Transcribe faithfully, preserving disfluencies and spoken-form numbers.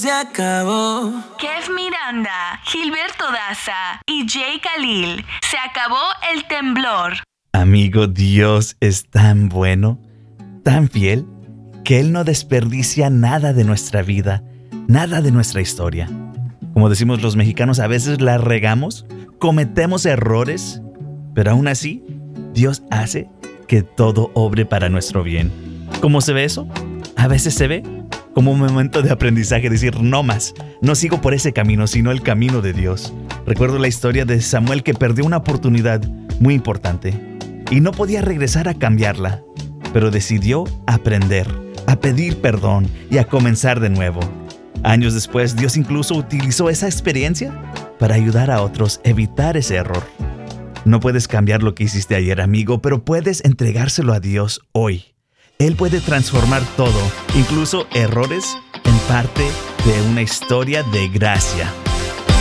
se acabó. Kev Miranda, Gilberto Daza y Jay Khalil. Se acabó el temblor. Amigo, Dios es tan bueno, tan fiel, que Él no desperdicia nada de nuestra vida, nada de nuestra historia. Como decimos los mexicanos, a veces la regamos, cometemos errores, pero aún así, Dios hace que todo obre para nuestro bien. ¿Cómo se ve eso? A veces se ve como un momento de aprendizaje, decir, no más, no sigo por ese camino, sino el camino de Dios. Recuerdo la historia de Samuel, que perdió una oportunidad muy importante y no podía regresar a cambiarla, pero decidió aprender, a pedir perdón y a comenzar de nuevo. Años después, Dios incluso utilizó esa experiencia para ayudar a otros a evitar ese error. No puedes cambiar lo que hiciste ayer, amigo, pero puedes entregárselo a Dios hoy. Él puede transformar todo, incluso errores, en parte de una historia de gracia.